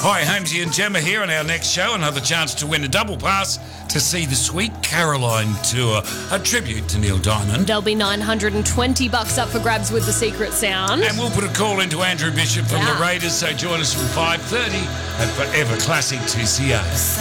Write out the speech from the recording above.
Hi, Holmesy and Gemma here on our next show. Another chance to win a double pass to see the Sweet Caroline tour, a tribute to Neil Diamond. There'll be $920 up for grabs with the secret sound. And we'll put a call into Andrew Bishop from the Raiders, so join us from 5:30 at Forever Classic 2CR.